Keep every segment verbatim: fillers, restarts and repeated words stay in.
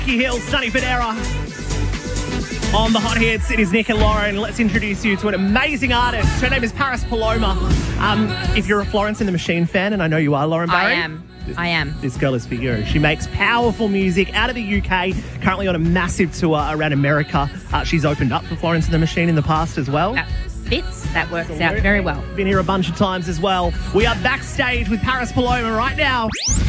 Hill, Sunny Federa. On the Hot Hits, it is Nick and Lauren. Let's introduce you to an amazing artist. Her name is Paris Paloma. Um, if you're a Florence and the Machine fan, and I know you are, Lauren Barry. I am. I am. This girl is for you. She makes powerful music out of the U K, currently on a massive tour around America. Uh, she's opened up for Florence and the Machine in the past as well. That fits. That works out very well. Been here a bunch of times as well. We are backstage with Paris Paloma right now.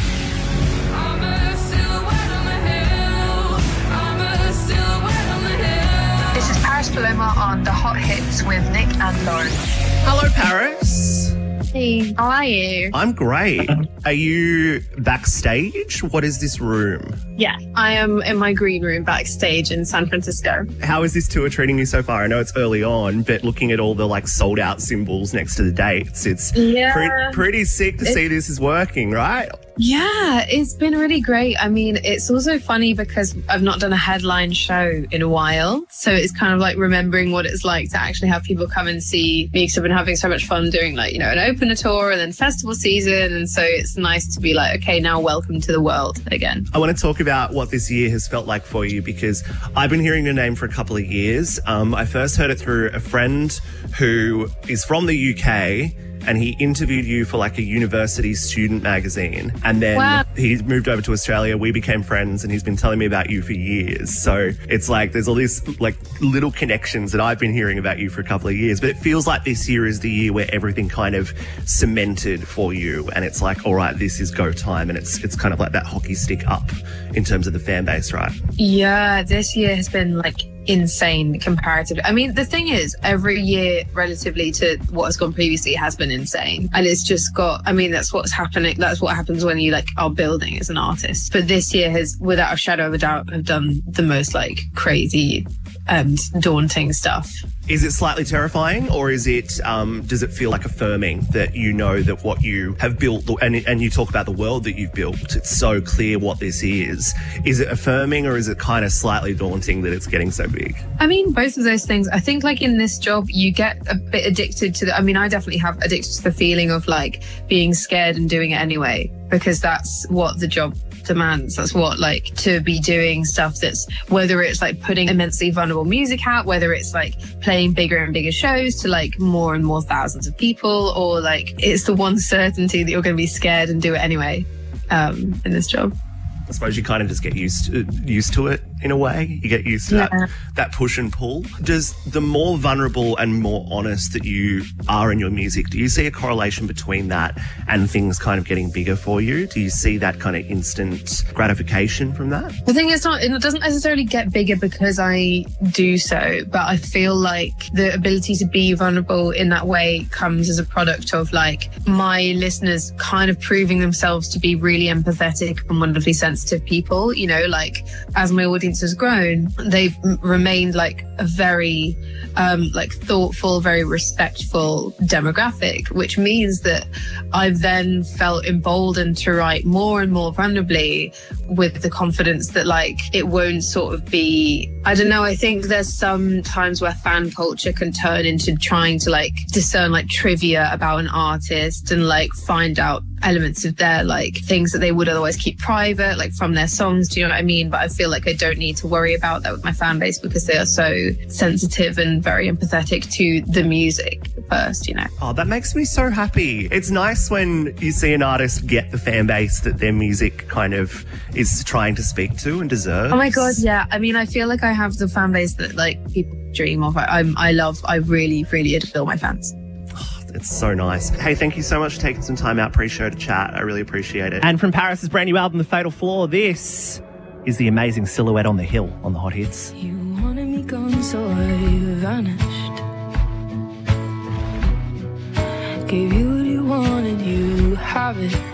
This is Paris Paloma on the Hot Hits with Nick and Lauren. Hello, Paris. Hey, how are you? I'm great. Are you backstage? What is this room? Yeah, I am in my green room backstage in San Francisco. How is this tour treating you so far? I know it's early on, but looking at all the like sold out symbols next to the dates, it's yeah. pre- pretty sick to it- see this is working, right? Yeah, it's been really great. I mean, it's also funny because I've not done a headline show in a while. So it's kind of like remembering what it's like to actually have people come and see me, because I've been having so much fun doing like, you know, an opener tour and then festival season. And so it's nice to be like, okay, now welcome to the world again. I want to talk about what this year has felt like for you, because I've been hearing your name for a couple of years. Um, I first heard it through a friend who is from the U K, and he interviewed you for like a university student magazine. And then wow. he moved over to Australia. We became friends, and he's been telling me about you for years. So it's like there's all these like little connections that I've been hearing about you for a couple of years. But it feels like this year is the year where everything kind of cemented for you. And it's like, all right, this is go time. And it's it's kind of like that hockey stick up in terms of the fan base, right? Yeah, this year has been like insane comparatively. I mean, the thing is, every year relatively to what has gone previously has been insane, and it's just got, I mean, that's what's happening, that's what happens when you like are building as an artist. But this year has, without a shadow of a doubt, have done the most like crazy and daunting stuff. Is it slightly terrifying, or is it um, does it feel like affirming that you know that what you have built, and, and you talk about the world that you've built, it's so clear what this is. Is it affirming, or is it kind of slightly daunting that it's getting so big? I mean, both of those things. I think like in this job, you get a bit addicted to the, I mean, I definitely have addicted to the feeling of like being scared and doing it anyway, because that's what the job demands. That's what, like, to be doing stuff that's, whether it's like putting immensely vulnerable music out, whether it's like playing bigger and bigger shows to like more and more thousands of people, or like it's the one certainty that you're going to be scared and do it anyway um, in this job. I suppose you kind of just get used to, used to it in a way. You get used to Yeah. that, that push and pull. Does the more vulnerable and more honest that you are in your music, do you see a correlation between that and things kind of getting bigger for you? Do you see that kind of instant gratification from that? The thing is, not, it doesn't necessarily get bigger because I do so, but I feel like the ability to be vulnerable in that way comes as a product of like my listeners kind of proving themselves to be really empathetic and wonderfully sensitive people. You know, like as my audience has grown, they've m- remained like a very um, like thoughtful, very respectful demographic, which means that I've then felt emboldened to write more and more vulnerably with the confidence that like it won't sort of be, I don't know, I think there's some times where fan culture can turn into trying to like discern like trivia about an artist and like find out elements of their like things that they would otherwise keep private, like from their songs. Do you know what I mean? But I feel like I don't need to worry about that with my fan base because they are so sensitive and very empathetic to the music first, you know. Oh, that makes me so happy. It's nice when you see an artist get the fan base that their music kind of is trying to speak to and deserves. Oh my God, yeah. I mean, I feel like I have the fan base that like people dream of. I, I'm, I love, I really, really adore my fans. It's so nice. Hey, thank you so much for taking some time out pre-show to chat. I really appreciate it. And from Paris's brand new album, The Fatal Flaw, this is the amazing Silhouette on the Hill on the Hot Hits. You wanted me gone, so I vanished. Gave you what you wanted, you have it.